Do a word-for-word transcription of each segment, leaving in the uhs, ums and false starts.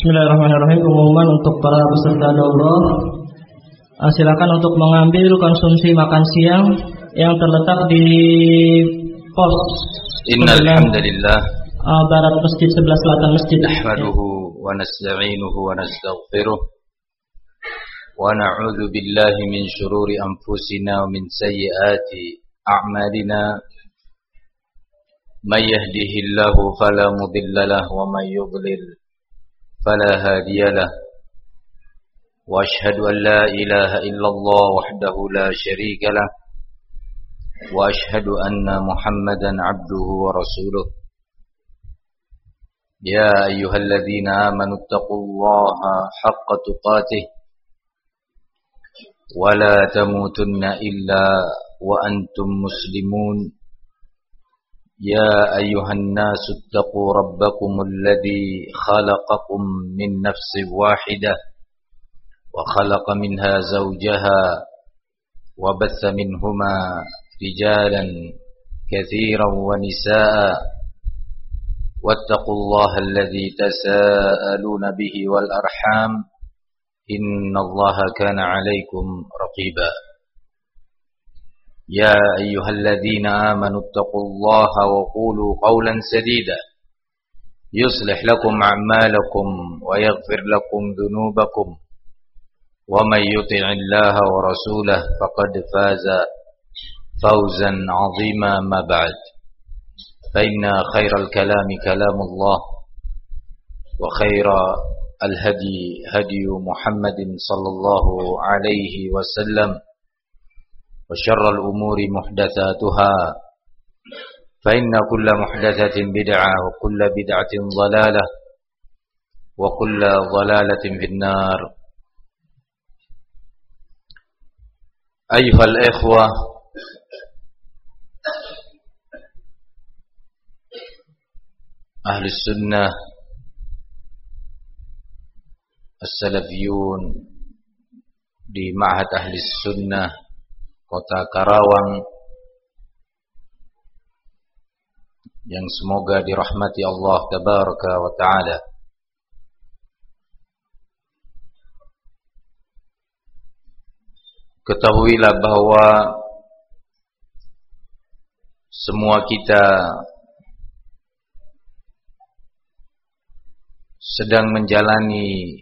Bismillahirrahmanirrahim. Pengumuman untuk para peserta daurah, silakan untuk mengambil konsumsi makan siang yang terletak di pos Innal hamdalillah barat masjid sebelah selatan masjid. Nahmaduhu wa nasta'inuhu wa nastaghfiruh wa na'udzu billahi min shururi anfusina wa min sayyiati a'malina. May yahdihillahu fala mudilla lahu wa may yudlil فلا هادي له وأشهد أن لا إله إلا الله وحده لا شريك له وأشهد أن محمدا عبده ورسوله يا أيها الذين آمنوا اتقوا الله حق تقاته ولا تموتن إلا وأنتم مسلمون يا أيها الناس اتقوا ربكم الذي خلقكم من نفس واحدة وخلق منها زوجها وبث منهما رجالا كثيرا ونساء واتقوا الله الذي تساءلون به والأرحام إن الله كان عليكم رقيبا يا أيها الذين آمنوا اتقوا الله وقولوا قولا سديدا يصلح لكم أعمالكم ويغفر لكم ذنوبكم ومن يطع الله ورسوله فقد فاز فوزا عظيما. ما بعد، فإن خير الكلام كلام الله وخير الهدي هدي محمد صلى الله عليه وسلم وشر الأمور محدثاتها فإن كل محدثة بدعة وكل بدعة ضلالة وكل ضلالة في النار. أيها الإخوة، أهل السنة السلفيون di Ma'had Ahli Sunnah Kota Karawang yang semoga dirahmati Allah Tabaraka wa Ta'ala. Ketahuilah bahwa semua kita sedang menjalani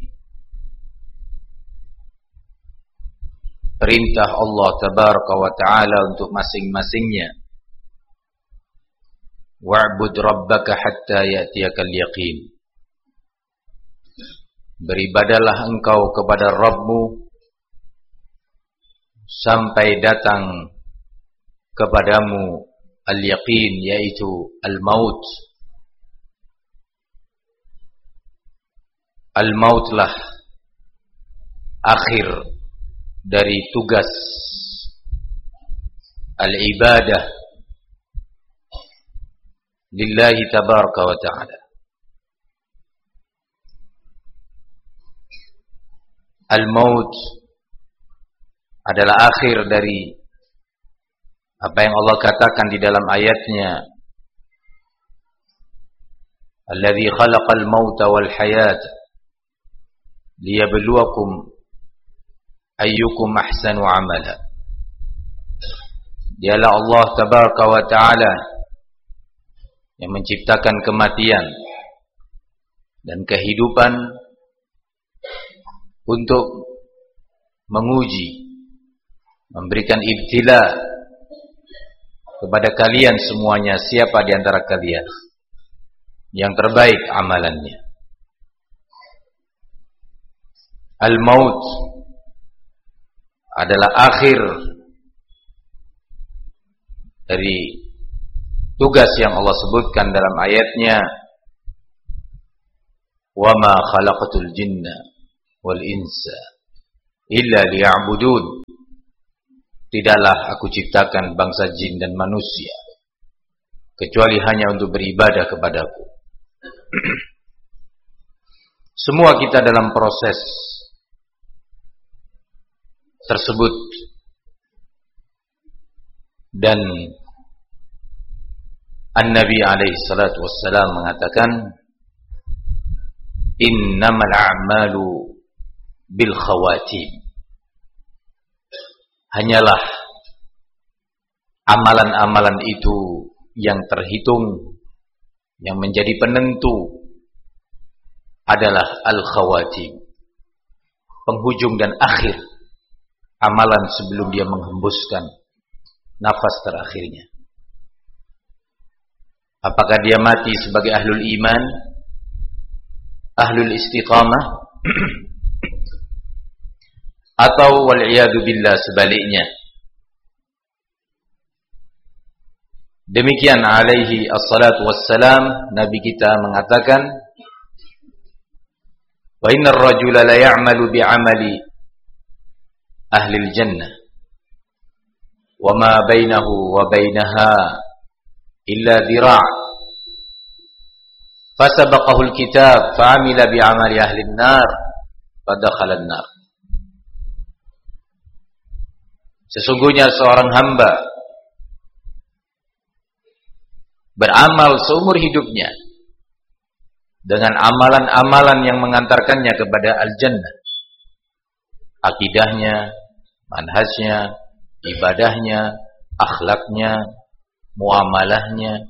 perintah Allah Tabaraka wa Ta'ala untuk masing-masingnya. Wa'bud rabbaka hatta ya'tiyakal yaqin. Beribadalah engkau kepada Rabbmu sampai datang kepadamu al-yaqin, yaitu al-maut. Al-mautlah akhir dari tugas al-ibadah lillahi tabaraka wa ta'ala. Al-maut adalah akhir dari apa yang Allah katakan di dalam ayatnya, alladzi khalaqal mauta wal hayata liyabluwakum ayyukum ahsanu amala. Dialah Allah Tabaraka wa Ta'ala yang menciptakan kematian dan kehidupan untuk menguji, memberikan ibtila kepada kalian semuanya, siapa di antara kalian yang terbaik amalannya. Al-maut adalah akhir dari tugas yang Allah sebutkan dalam ayatnya, wa ma khalaqatul jinna wal insa illa liya'budun. Tidaklah aku ciptakan bangsa jin dan manusia kecuali hanya untuk beribadah kepadaku. Semua kita dalam proses tersebut, dan An-Nabi alaihi salatu wassalam mengatakan, innamal a'malu bil khawatim. Hanyalah amalan-amalan itu yang terhitung, yang menjadi penentu adalah al-khawatim, penghujung dan akhir amalan sebelum dia menghembuskan nafas terakhirnya. Apakah dia mati sebagai ahlul iman, ahlul istiqamah, atau wal'iyadu billah sebaliknya. Demikian alaihi assalatu wassalam, Nabi kita mengatakan, wa innar rajula la ya'malu bi'amali ahlil jannah wa ma bainahu wa bainaha illa dhira' fasabaqahu alkitab fa'amila bi'amali ahlin nar fadakhala an-nar. Sesungguhnya seorang hamba beramal seumur hidupnya dengan amalan-amalan yang mengantarkannya kepada al-jannah. Akidahnya, manhajnya, ibadahnya, akhlaknya, muamalahnya,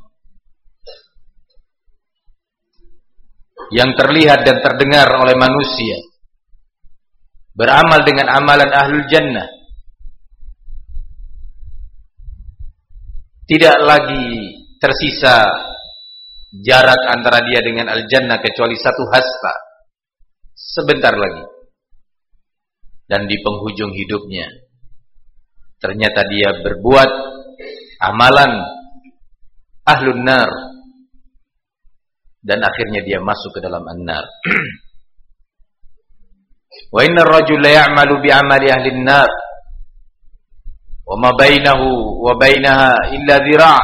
yang terlihat dan terdengar oleh manusia, beramal dengan amalan ahlul jannah. Tidak lagi tersisa jarak antara dia dengan al-jannah kecuali satu hasta, sebentar lagi. Dan di penghujung hidupnya ternyata dia berbuat amalan ahlun nar, dan akhirnya dia masuk ke dalam an-nar. Wa innar rajula ya'malu bi'amali ahlin nar wa ma bainahu wa bainaha illa dhira'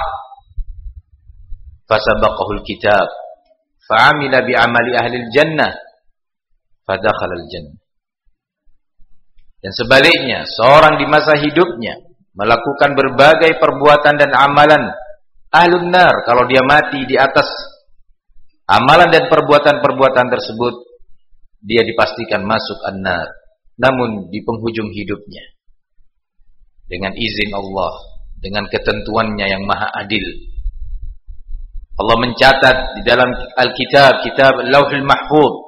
fasabaqahu al-kitab fa'amila bi'amali ahlil jannah fadakhala al-jannah. Dan sebaliknya, seorang di masa hidupnya melakukan berbagai perbuatan dan amalan ahlun nar, kalau dia mati di atas amalan dan perbuatan-perbuatan tersebut, dia dipastikan masuk an-nar. Namun di penghujung hidupnya, dengan izin Allah, dengan ketentuannya yang maha adil, Allah mencatat di dalam Alkitab, kitab Lauhul Mahfuz,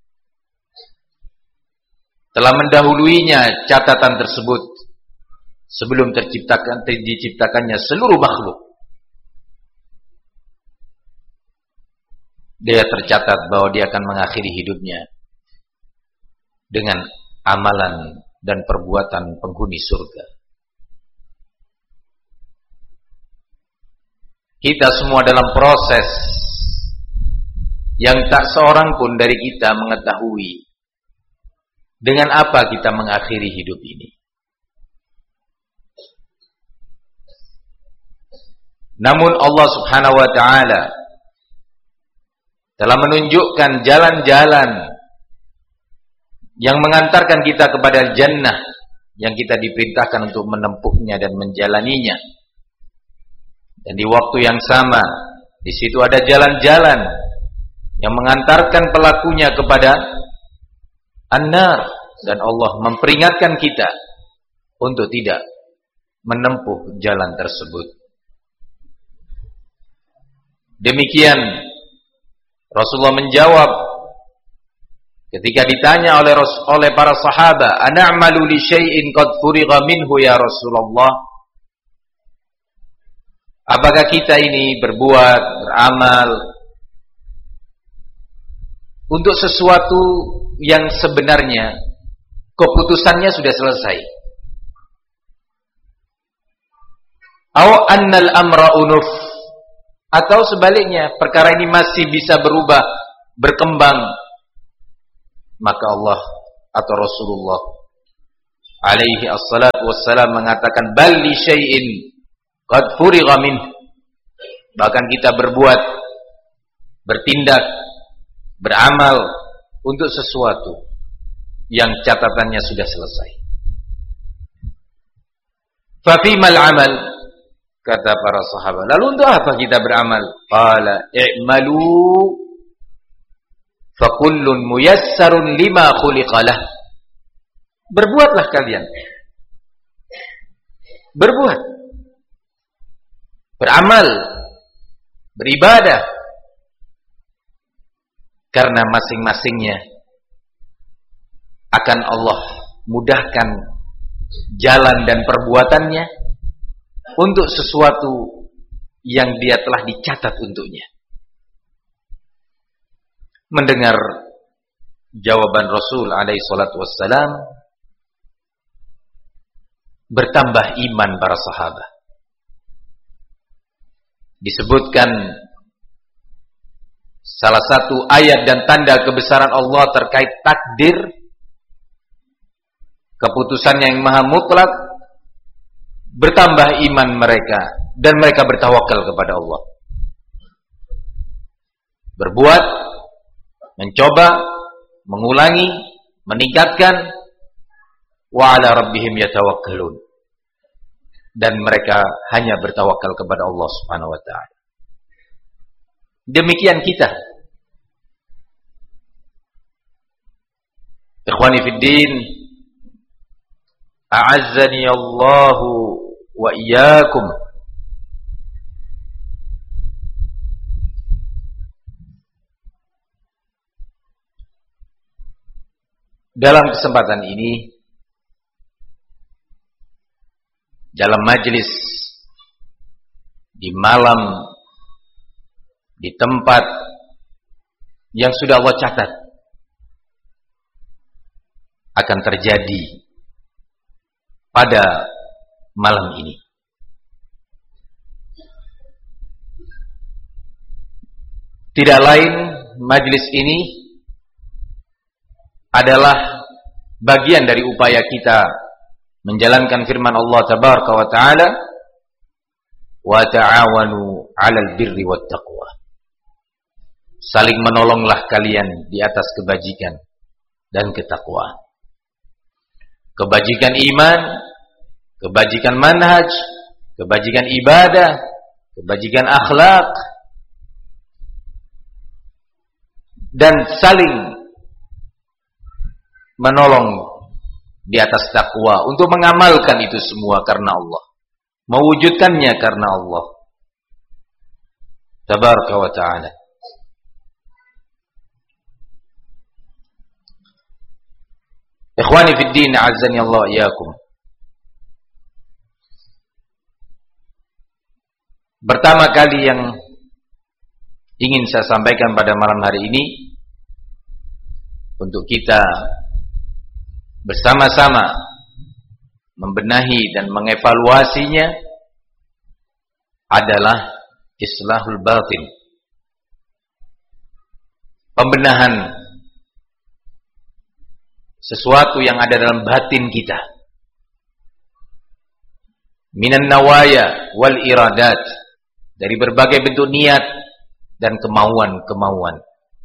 telah mendahuluinya catatan tersebut sebelum terciptakan diciptakannya seluruh makhluk. Dia tercatat bahwa dia akan mengakhiri hidupnya dengan amalan dan perbuatan penghuni surga. Kita semua dalam proses yang tak seorang pun dari kita mengetahui dengan apa kita mengakhiri hidup ini. Namun Allah Subhanahu wa ta'ala telah menunjukkan jalan-jalan yang mengantarkan kita kepada jannah, yang kita diperintahkan untuk menempuhnya dan menjalaninya. Dan di waktu yang sama, di situ ada jalan-jalan yang mengantarkan pelakunya kepada an-nar, dan Allah memperingatkan kita untuk tidak menempuh jalan tersebut. Demikian Rasulullah menjawab ketika ditanya oleh oleh para sahabat, "Ana'malu li syai'in qad furigha minhu ya Rasulullah?" Apakah kita ini berbuat, beramal untuk sesuatu yang sebenarnya keputusannya sudah selesai? Aw annal amra unuf, atau sebaliknya perkara ini masih bisa berubah, berkembang? Maka Allah atau Rasulullah alaihi assalatu wassalam mengatakan, bal li syai'in qad furigha min. Bahkan kita berbuat, bertindak, beramal untuk sesuatu yang catatannya sudah selesai. Fa fimal amal, kata para sahabat, lalu untuk apa kita beramal? Qala i'malu Fakullun muyassarun lima khuliqalah. Berbuatlah kalian. Berbuat. Beramal. Beribadah. Karena masing-masingnya akan Allah mudahkan jalan dan perbuatannya untuk sesuatu yang dia telah dicatat untuknya. Mendengar jawaban Rasul alaihi salatu wassalam, bertambah iman para sahabat. Disebutkan salah satu ayat dan tanda kebesaran Allah terkait takdir, keputusan yang maha mutlak, bertambah iman mereka dan mereka bertawakal kepada Allah. Berbuat, mencoba, mengulangi, meningkatkan, wa ala rabbihim yatawakkalun, dan mereka hanya bertawakal kepada Allah Subhanahu wa taala. Demikian kita. Ikhwani fid din, a'azzani Allahu wa iyyakum. Dalam kesempatan ini, dalam majelis, di malam, di tempat yang sudah Allah catat akan terjadi pada malam ini. Tidak lain, majelis ini adalah bagian dari upaya kita menjalankan firman Allah tabaraka wa taala, wa ta'awanu 'alal birri wat taqwa. Saling menolonglah kalian di atas kebajikan dan ketakwaan. Kebajikan iman, kebajikan manhaj, kebajikan ibadah, kebajikan akhlak, dan saling menolong di atas takwa untuk mengamalkan itu semua karena Allah, mewujudkannya karena Allah tabaraka wa ta'ala. Ikhwani fid din, a'azzani Allah iyyakum. Pertama kali yang ingin saya sampaikan pada malam hari ini, untuk kita bersama-sama membenahi dan mengevaluasinya, adalah islahul batin, pembenahan sesuatu yang ada dalam batin kita, minan nawaya wal iradat, dari berbagai bentuk niat dan kemauan-kemauan.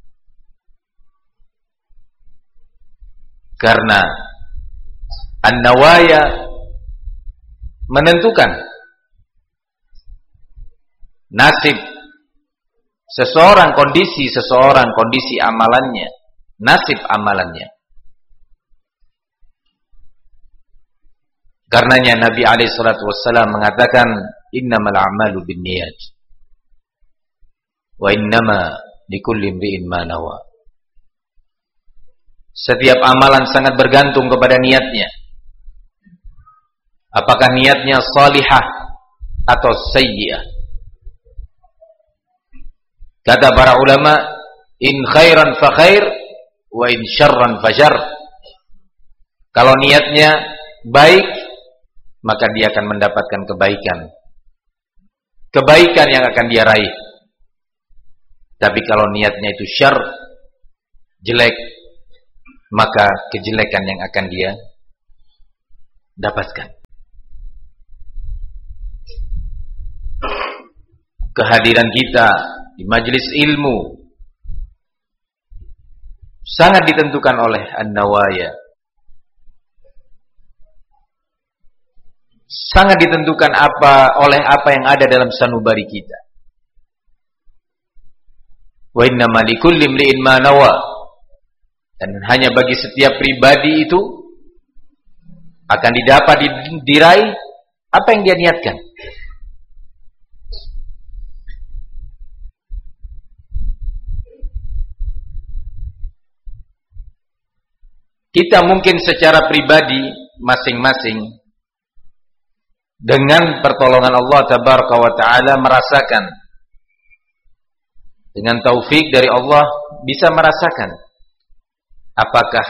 Karena an-nawaya menentukan nasib seseorang, kondisi seseorang, kondisi amalannya, nasib amalannya. Karenanya Nabi alaihi salatu wassalam mengatakan, innamal a'malu binniyat wa innama likulli imri'in ma nawa. Setiap amalan sangat bergantung kepada niatnya. Apakah niatnya salihah atau sayyi'ah. Kata para ulama, in khairan fa khair wa in syarran fa syarr. Kalau niatnya baik, maka dia akan mendapatkan kebaikan. Kebaikan yang akan dia raih. Tapi kalau niatnya itu syarr, jelek, maka kejelekan yang akan dia dapatkan. Kehadiran kita di majelis ilmu sangat ditentukan oleh an-nawaya. Sangat ditentukan apa oleh apa yang ada dalam sanubari kita. Wa inna ma likulli imri'in ma nawa. Dan hanya bagi setiap pribadi itu akan didapat diraih apa yang dia niatkan. Kita mungkin secara pribadi masing-masing dengan pertolongan Allah Tabaraka wa Ta'ala merasakan, dengan taufik dari Allah bisa merasakan apakah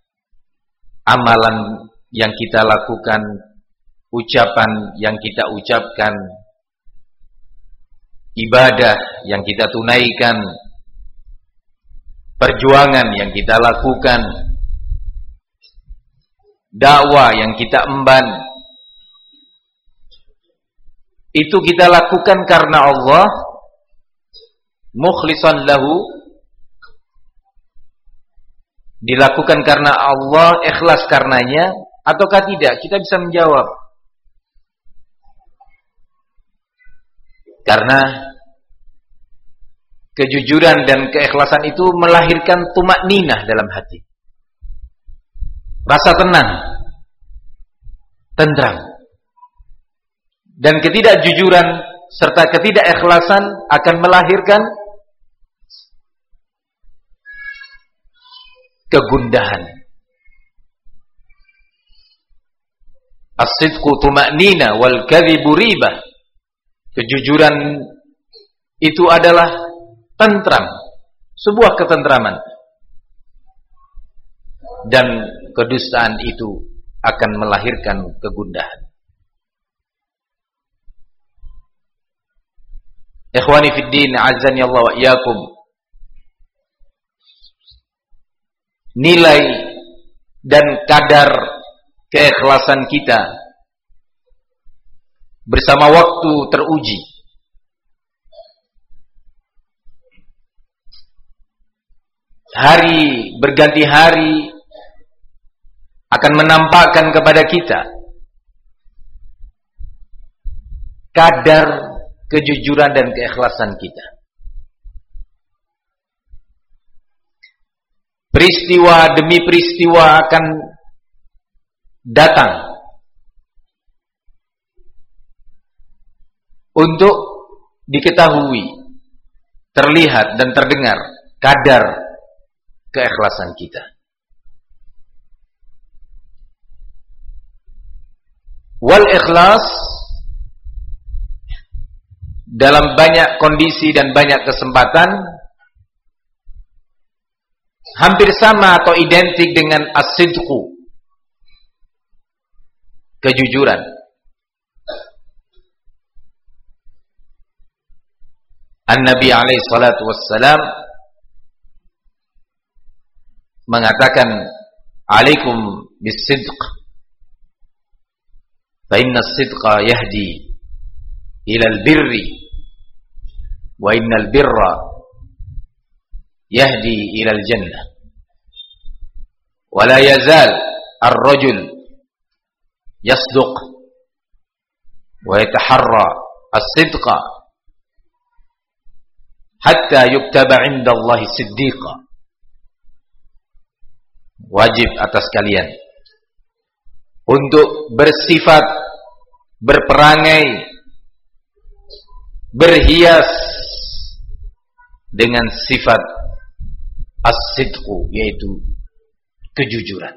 amalan yang kita lakukan, ucapan yang kita ucapkan, ibadah yang kita tunaikan, perjuangan yang kita lakukan, dakwah yang kita emban, itu kita lakukan karena Allah, mukhlishan lahu, dilakukan karena Allah, ikhlas karenanya, ataukah tidak? Kita bisa menjawab. Karena kejujuran dan keikhlasan itu melahirkan tumakninah dalam hati. Rasa tenang, tentram. Dan ketidakjujuran serta ketidakikhlasan akan melahirkan kegundahan. As-sidqu tuma'nina wal kadhibu ribah. Kejujuran itu adalah tentram, sebuah ketentraman. Dan kedustaan itu akan melahirkan kegundahan. Ikhwani fid din, azani Allah wa iyyakum. Nilai dan kadar keikhlasan kita bersama waktu teruji. Hari berganti hari akan menampakkan kepada kita kadar kejujuran dan keikhlasan kita. Peristiwa demi peristiwa akan datang untuk diketahui, terlihat dan terdengar kadar keikhlasan kita. Wal ikhlas dalam banyak kondisi dan banyak kesempatan hampir sama atau identik dengan as-sidqu, kejujuran. An-Nabi alaihi salatu wassalam mengatakan, "Alaikum bis-sidq, fa inna as-sidqa yahdi ila al-birri wa innal birra yahdi ila al-jannah wa la yazal ar-rajul yasduq wa yataharra as-sidqa hatta yuktaba 'inda Allah siddiqa." Wajib atas kalian untuk bersifat, berperangai, berhias dengan sifat as-sidqu, yaitu kejujuran.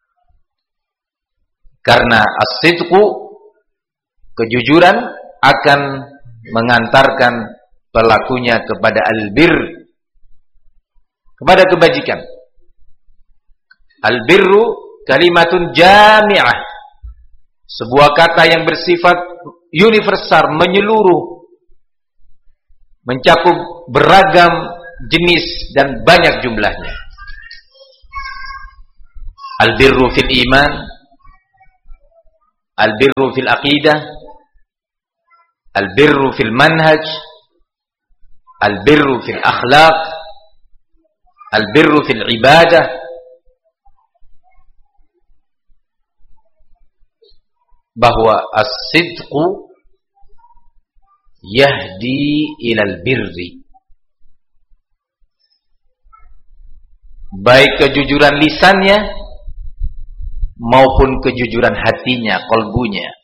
Karena as-sidqu, kejujuran, akan mengantarkan pelakunya kepada al-bir, kepada kebajikan. Al-birru kalimatun jami'ah, sebuah kata yang bersifat universal, menyeluruh, mencakup beragam jenis dan banyak jumlahnya. Al-birru fil iman, al-birru fil aqidah, al-birru fil manhaj, al-birru fil akhlaq, al-birru fil ibadah. Bahwa as-sidqu yahdi ilal birri, baik kejujuran lisannya maupun kejujuran hatinya, kolbunya.